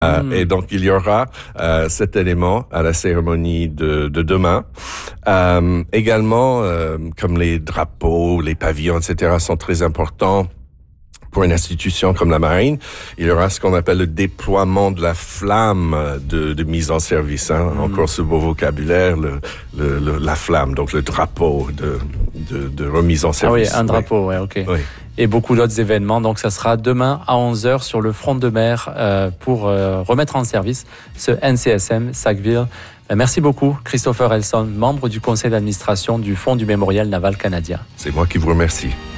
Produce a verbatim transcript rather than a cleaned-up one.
Euh, mmh. Et donc, il y aura euh, cet élément à la cérémonie de, de demain. Euh, également, euh, comme les drapeaux, les pavillons, et cetera sont très importants pour une institution comme la marine, il y aura ce qu'on appelle le déploiement de la flamme de, de mise en service. Hein. Mmh. Encore ce beau vocabulaire, le, le, le, la flamme, donc le drapeau de, de, de remise en service. Ah oui, un drapeau, ouais, ouais ok. Oui. Et beaucoup d'autres événements. Donc, ça sera demain à onze heures sur le front de mer euh, pour euh, remettre en service ce N C S M Sackville. Euh, merci beaucoup, Christopher Elson, membre du conseil d'administration du Fonds du Mémorial Naval Canadien. C'est moi qui vous remercie.